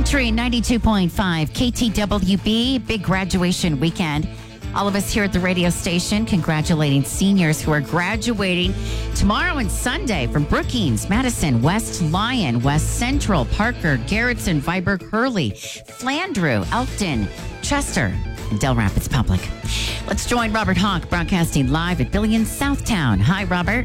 Country 92.5 KTWB, big graduation weekend. All of us here at the radio station congratulating seniors who are graduating tomorrow and Sunday from Brookings, Madison, West Lyon, West Central, Parker, Garrettson, Viborg, Hurley, Flandreau, Elkton, Chester, and Del Rapids Public. Let's join Robert Hawk broadcasting live at Billions Southtown. Hi, Robert.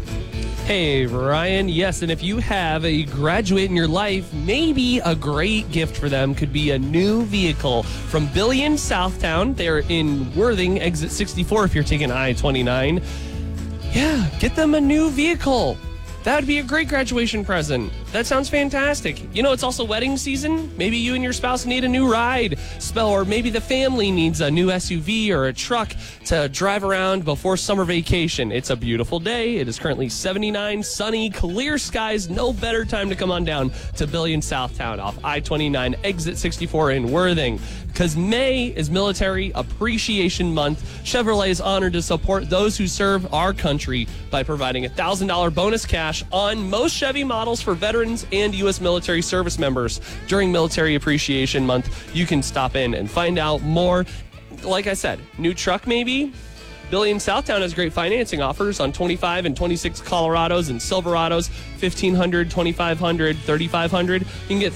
Hey, Ryan. Yes, and if you have a graduate in your life, maybe a great gift for them could be a new vehicle from Billions Southtown. They're in Worthing, exit 64 if you're taking I-29. Yeah, get them a new vehicle. That would be a great graduation present. That sounds fantastic. You know, it's also wedding season. Maybe you and your spouse need a new ride. Or maybe the family needs a new SUV or a truck to drive around before summer vacation. It's a beautiful day. It is currently 79, sunny, clear skies. No better time to come on down to Billions Southtown off I-29, exit 64 in Worthing. Because May is Military Appreciation Month. Chevrolet is honored to support those who serve our country by providing a $1,000 bonus cash on most Chevy models for veterans and U.S. military service members. During Military Appreciation Month, you can stop in and find out more. Like I said, new truck maybe? Billions Southtown has great financing offers on 25 and 26 Colorados and Silverados, 1,500, 2,500, 3,500. You can get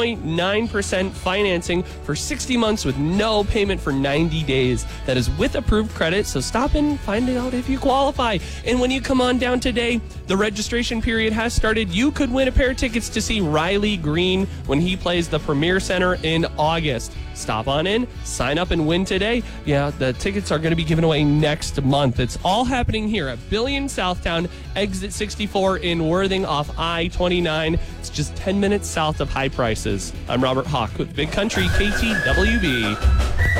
3.9% financing for 60 months with no payment for 90 days. That is with approved credit, so stop in, find out if you qualify. And when you come on down today, the registration period has started. You could win a pair of tickets to see Riley Green when he plays the Premier Center in August. Stop on in, sign up, and win today. Yeah, the tickets are going to be given away next month. It's all happening here at Billions Southtown, exit 64 in Worthing off I-29. It's just 10 minutes south of High Prices. I'm Robert Hawk with Big Country KTWB.